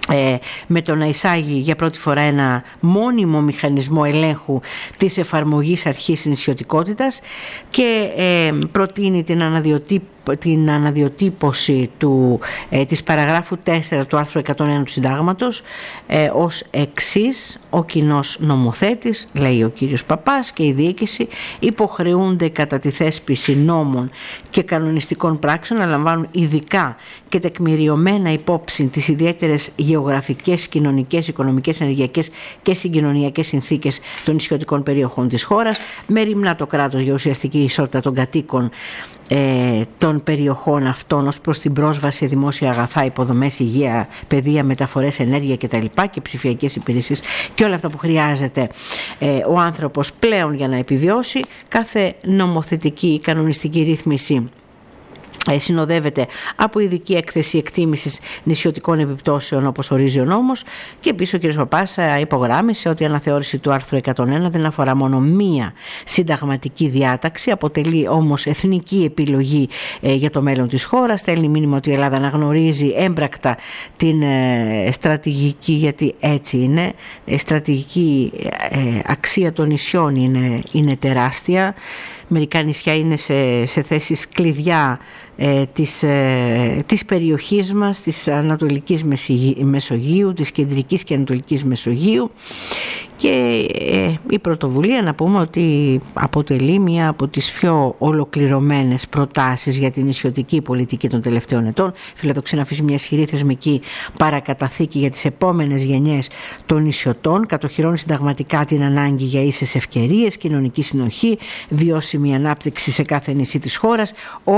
με το να εισάγει για πρώτη φορά ένα μόνιμο μηχανισμό ελέγχου της εφαρμογής αρχής νησιωτικότητας και προτείνει την αναδιοτύπωση της παραγράφου 4 του άρθρου 101 του Συντάγματος ως εξής: ο κοινός νομοθέτης, λέει ο κύριος Παπάς, και η διοίκηση υποχρεούνται κατά τη θέσπιση νόμων και κανονιστικών πράξεων να λαμβάνουν ειδικά και τεκμηριωμένα υπόψη τις ιδιαίτερες γεωγραφικές, κοινωνικές, οικονομικές, ενεργειακές και συγκοινωνιακές συνθήκες των νησιωτικών περιοχών της χώρας, μεριμνά το κράτος για ουσιαστική ισότητα των κατοίκων των περιοχών αυτών ως προς την πρόσβαση σε δημόσια αγαθά, υποδομές, υγεία, παιδεία, μεταφορές, ενέργεια κτλ. Και ψηφιακές υπηρεσίες και όλα αυτά που χρειάζεται ο άνθρωπος πλέον για να επιβιώσει. Κάθε νομοθετική ή κανονιστική ρύθμιση συνοδεύεται από ειδική έκθεση εκτίμησης νησιωτικών επιπτώσεων όπως ορίζει ο νόμος, και επίσης ο κ. Παπάς υπογράμμισε ότι η αναθεώρηση του άρθρου 101 δεν αφορά μόνο μία συνταγματική διάταξη, αποτελεί όμως εθνική επιλογή για το μέλλον της χώρας. Στέλνει μήνυμα ότι η Ελλάδα αναγνωρίζει έμπρακτα την στρατηγική, γιατί έτσι είναι, στρατηγική αξία των νησιών είναι τεράστια. Μερικά νησιά είναι σε θέσεις κλειδιά της περιοχής μας, της Ανατολικής Μεσογείου, της Κεντρικής και Ανατολικής Μεσογείου, και η πρωτοβουλία, να πούμε ότι αποτελεί μία από τις πιο ολοκληρωμένες προτάσεις για την νησιωτική πολιτική των τελευταίων ετών. Φιλοδοξεί να αφήσει μια ισχυρή θεσμική παρακαταθήκη για τις επόμενες γενιές των νησιωτών, κατοχυρώνει συνταγματικά την ανάγκη για ίσες ευκαιρίες, κοινωνική συνοχή, βιώσιμη ανάπτυξη σε κάθε νησί της χώρας.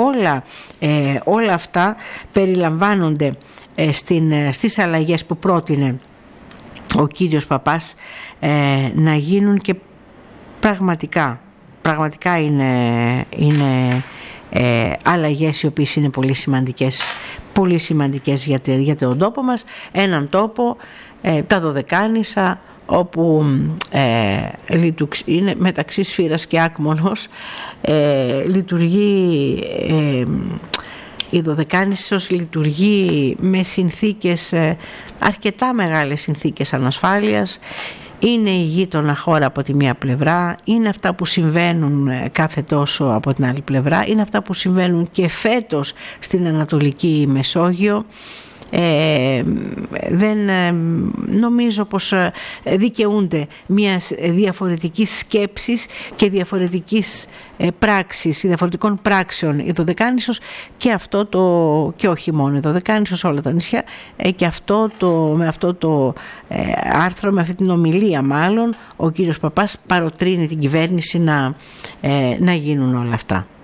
Όλα αυτά περιλαμβάνονται στις αλλαγές που πρότεινε ο κύριος Παπάς να γίνουν, και πραγματικά είναι αλλαγές οι οποίες είναι πολύ σημαντικές για τον τόπο μας. Έναν τόπο, τα Δωδεκάνησα, όπου είναι μεταξύ Σφύρας και Άκμωνος, λειτουργεί, η Δωδεκάνησος λειτουργεί με συνθήκες, αρκετά μεγάλες συνθήκες ανασφάλειας. Είναι η γείτονα χώρα από τη μία πλευρά, είναι αυτά που συμβαίνουν κάθε τόσο από την άλλη πλευρά, είναι αυτά που συμβαίνουν και φέτος στην Ανατολική Μεσόγειο. Δεν νομίζω πως δικαιούνται μιας διαφορετικής σκέψης και διαφορετικής πράξης, διαφορετικών πράξεων η Δωδεκάνησος, και όχι μόνο η Δωδεκάνησος, όλα τα νησιά, και με αυτό το άρθρο, με αυτή την ομιλία μάλλον, ο κύριος Παπάς παροτρύνει την κυβέρνηση να γίνουν όλα αυτά.